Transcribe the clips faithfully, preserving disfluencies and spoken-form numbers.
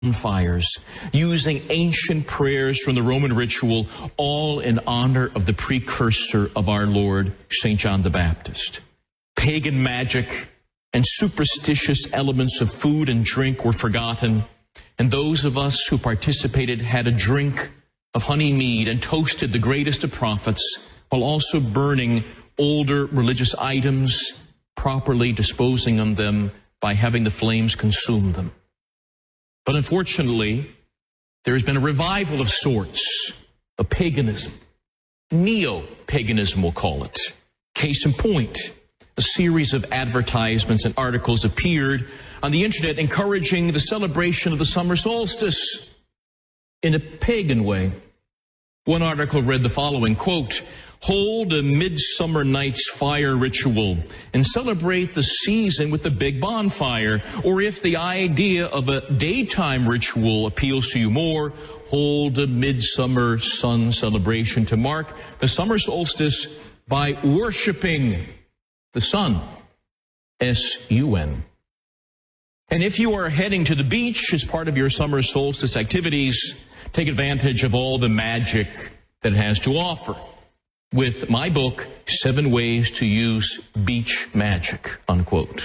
fires, using ancient prayers from the Roman ritual, all in honor of the precursor of our Lord, Saint John the Baptist. Pagan magic and superstitious elements of food and drink were forgotten, and those of us who participated had a drink of honey mead and toasted the greatest of prophets, while also burning older religious items, properly disposing of them by having the flames consume them. But unfortunately, there has been a revival of sorts of paganism. Neo-paganism, we'll call it. Case in point, a series of advertisements and articles appeared on the internet encouraging the celebration of the summer solstice in a pagan way. One article read the following, quote, "Hold a midsummer night's fire ritual and celebrate the season with the big bonfire. Or if the idea of a daytime ritual appeals to you more, hold a midsummer sun celebration to mark the summer solstice by worshiping the sun." S U N. And if you are heading to the beach as part of your summer solstice activities, take advantage of all the magic that it has to offer with my book, Seven Ways to Use Beach Magic, unquote.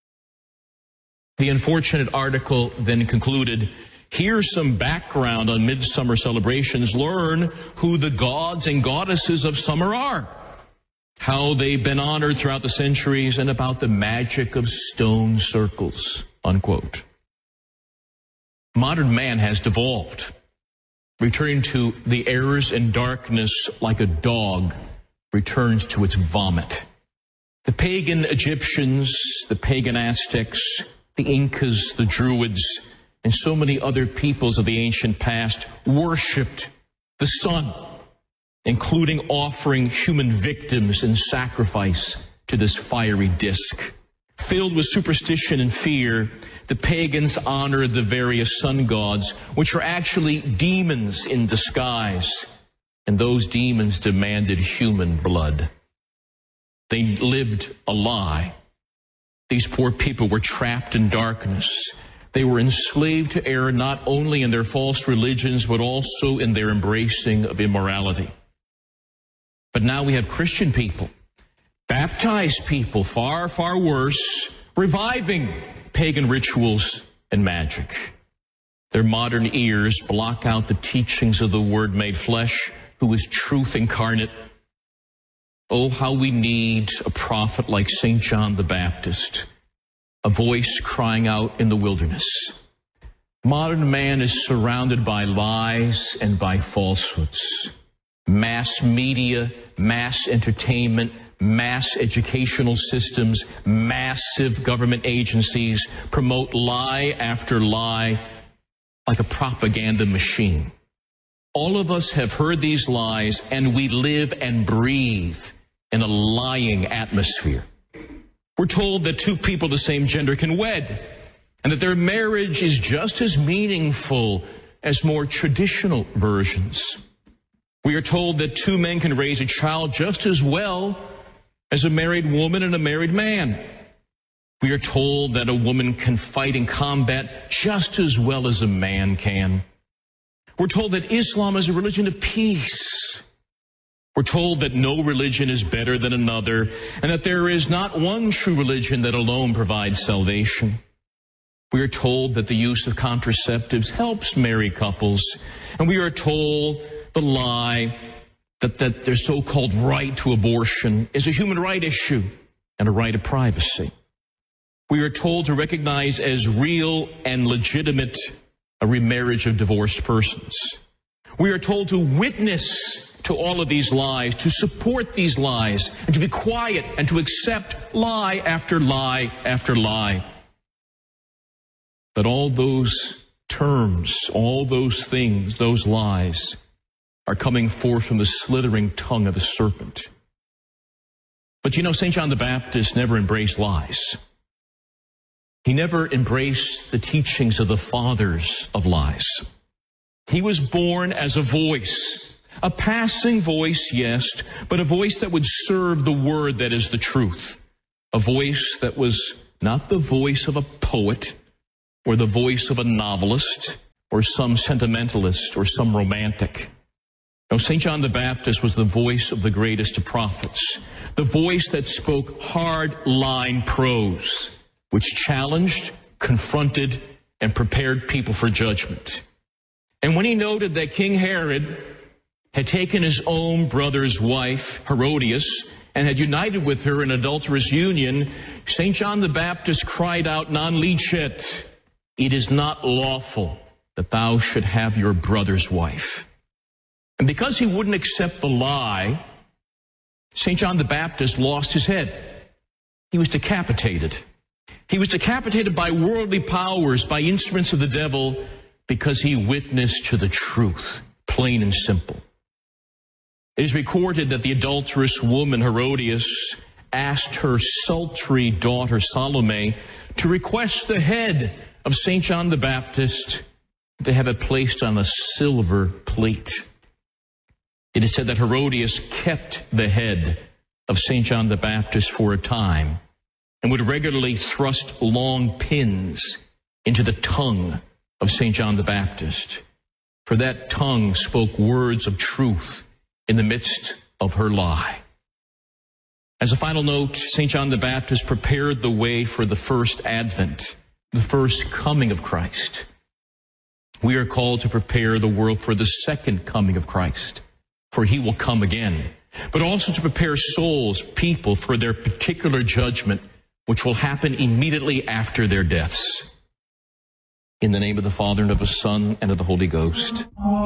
The unfortunate article then concluded, here's some background on midsummer celebrations. Learn who the gods and goddesses of summer are, how they've been honored throughout the centuries, and about the magic of stone circles, unquote. Modern man has devolved, returning to the errors and darkness like a dog returns to its vomit. The pagan Egyptians, the pagan Aztecs, the Incas, the Druids, and so many other peoples of the ancient past worshipped the sun, including offering human victims in sacrifice to this fiery disk. Filled with superstition and fear, the pagans honored the various sun gods, which were actually demons in disguise, and those demons demanded human blood. They lived a lie. These poor people were trapped in darkness. They were enslaved to error not only in their false religions, but also in their embracing of immorality. But now we have Christian people, baptized people, far, far worse, reviving pagan rituals and magic. Their modern ears block out the teachings of the Word made flesh, who is truth incarnate. Oh, how we need a prophet like Saint John the Baptist, a voice crying out in the wilderness. Modern man is surrounded by lies and by falsehoods. Mass media, mass entertainment, mass educational systems, massive government agencies promote lie after lie like a propaganda machine. All of us have heard these lies, and we live and breathe in a lying atmosphere. We're told that two people of the same gender can wed, and that their marriage is just as meaningful as more traditional versions. We are told that two men can raise a child just as well as a married woman and a married man. We are told that a woman can fight in combat just as well as a man can. We're told that Islam is a religion of peace. We're told that no religion is better than another, and that there is not one true religion that alone provides salvation. We are told that the use of contraceptives helps married couples, and we are told the lie that, that their so-called right to abortion is a human right issue and a right of privacy. We are told to recognize as real and legitimate a remarriage of divorced persons. We are told to witness to all of these lies, to support these lies, and to be quiet and to accept lie after lie after lie. But all those terms, all those things, those lies, are coming forth from the slithering tongue of the serpent. But you know, Saint John the Baptist never embraced lies. He never embraced the teachings of the fathers of lies. He was born as a voice, a passing voice, yes, but a voice that would serve the word that is the truth. A voice that was not the voice of a poet or the voice of a novelist, or some sentimentalist or some romantic. No, Saint John the Baptist was the voice of the greatest of prophets, the voice that spoke hard-line prose, which challenged, confronted, and prepared people for judgment. And when he noted that King Herod had taken his own brother's wife, Herodias, and had united with her in adulterous union, Saint John the Baptist cried out, "Non licet," it is not lawful that thou should have your brother's wife. And because he wouldn't accept the lie, Saint John the Baptist lost his head. He was decapitated. He was decapitated by worldly powers, by instruments of the devil, because he witnessed to the truth, plain and simple. It is recorded that the adulterous woman Herodias asked her sultry daughter Salome to request the head of Saint John the Baptist, to have it placed on a silver plate. It is said that Herodias kept the head of Saint John the Baptist for a time and would regularly thrust long pins into the tongue of Saint John the Baptist, for that tongue spoke words of truth in the midst of her lie. As a final note, Saint John the Baptist prepared the way for the first advent, the first coming of Christ. We are called to prepare the world for the second coming of Christ, for he will come again, but also to prepare souls, people, for their particular judgment, which will happen immediately after their deaths. In the name of the Father, and of the Son, and of the Holy Ghost.